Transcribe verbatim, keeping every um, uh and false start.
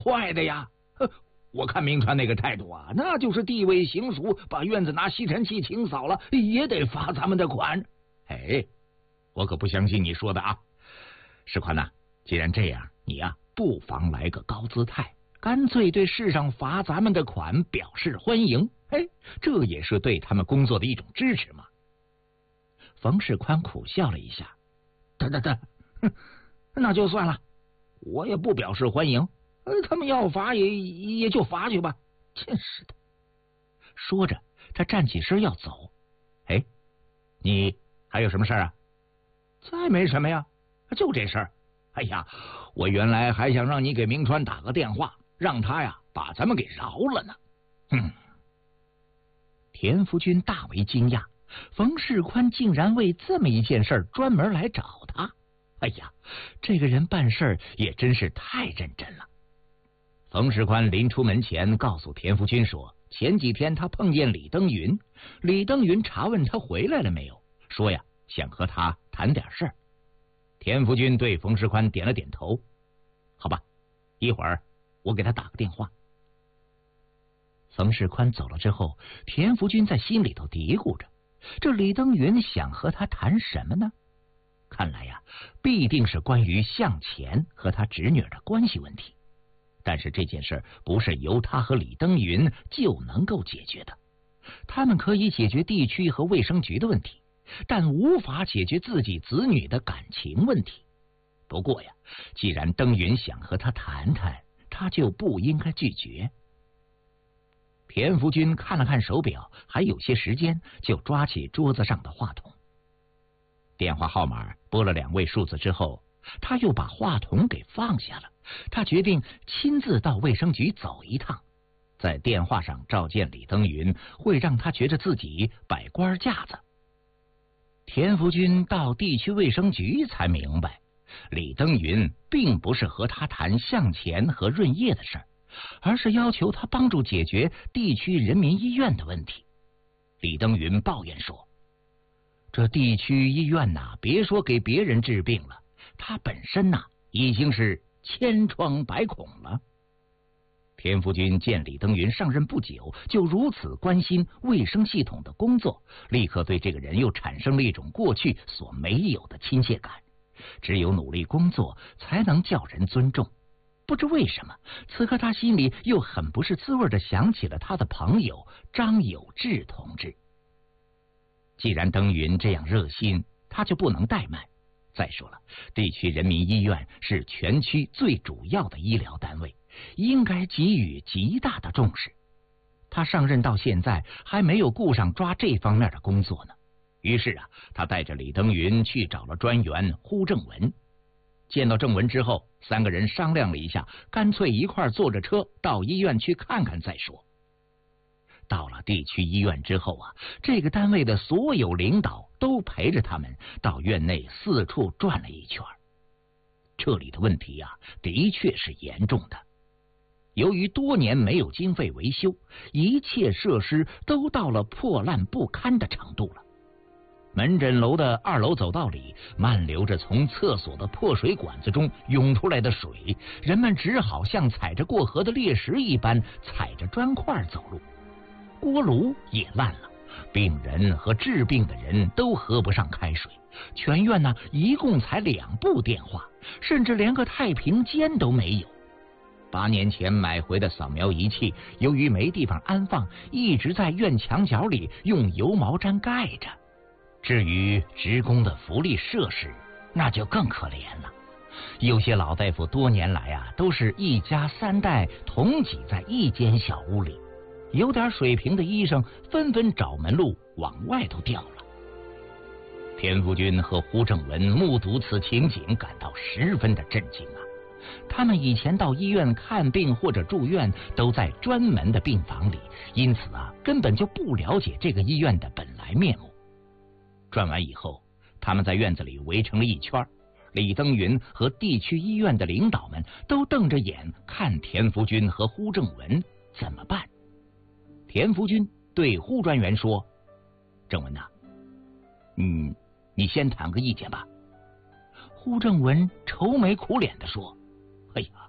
坏的呀！我看明川那个态度啊，那就是地位行署把院子拿吸尘器清扫了，也得罚咱们的款。哎，我可不相信你说的啊！世宽呐、啊，既然这样，你呀、啊、不妨来个高姿态，干脆对市上罚咱们的款表示欢迎。哎，这也是对他们工作的一种支持嘛。冯世宽苦笑了一下，得得得，那就算了，我也不表示欢迎。他们要罚也也就罚去吧，真是的。说着，他站起身要走。哎，你还有什么事啊？再没什么呀，就这事儿。哎呀，我原来还想让你给明川打个电话，让他呀把咱们给饶了呢。嗯。田福军大为惊讶，冯世宽竟然为这么一件事专门来找他。哎呀，这个人办事也真是太认真了。冯世宽临出门前告诉田福军说，前几天他碰见李登云，李登云查问他回来了没有，说呀想和他谈点事儿。田福军对冯世宽点了点头，好吧，一会儿我给他打个电话。冯世宽走了之后，田福军在心里头嘀咕着，这李登云想和他谈什么呢？看来呀，必定是关于向前和他侄女的关系问题。但是这件事不是由他和李登云就能够解决的，他们可以解决地区和卫生局的问题，但无法解决自己子女的感情问题。不过呀，既然登云想和他谈谈，他就不应该拒绝。田福军看了看手表，还有些时间，就抓起桌子上的话筒。电话号码拨了两位数字之后，他又把话筒给放下了。他决定亲自到卫生局走一趟，在电话上召见李登云，会让他觉得自己摆官架子。田福军到地区卫生局才明白，李登云并不是和他谈向前和润叶的事儿，而是要求他帮助解决地区人民医院的问题。李登云抱怨说，这地区医院呐，别说给别人治病了，他本身呐已经是千疮百孔了。田福军见李登云上任不久就如此关心卫生系统的工作，立刻对这个人又产生了一种过去所没有的亲切感。只有努力工作才能叫人尊重。不知为什么，此刻他心里又很不是滋味的想起了他的朋友张有志同志。既然登云这样热心，他就不能怠慢。再说了，地区人民医院是全区最主要的医疗单位，应该给予极大的重视。他上任到现在还没有顾上抓这方面的工作呢。于是啊，他带着李登云去找了专员呼正文。见到正文之后，三个人商量了一下，干脆一块坐着车到医院去看看再说。到了地区医院之后啊，这个单位的所有领导都陪着他们到院内四处转了一圈。这里的问题啊，的确是严重的。由于多年没有经费维修，一切设施都到了破烂不堪的程度了。门诊楼的二楼走道里漫流着从厕所的破水管子中涌出来的水，人们只好像踩着过河的烈石一般踩着砖块走路。锅炉也烂了，病人和治病的人都喝不上开水。全院呢，一共才两部电话，甚至连个太平间都没有。八年前买回的扫描仪器，由于没地方安放，一直在院墙角里用油毛毡盖着。至于职工的福利设施，那就更可怜了。有些老大夫多年来啊，都是一家三代同挤在一间小屋里，有点水平的医生纷纷找门路往外头调了。田福军和胡正文目睹此情景，感到十分的震惊啊！他们以前到医院看病或者住院，都在专门的病房里，因此啊，根本就不了解这个医院的本来面目。转完以后，他们在院子里围成了一圈，李登云和地区医院的领导们都瞪着眼看田福军和胡正文怎么办。田福军对胡专员说：“正文呐、啊，嗯，你先谈个意见吧。”胡正文愁眉苦脸地说：“哎呀，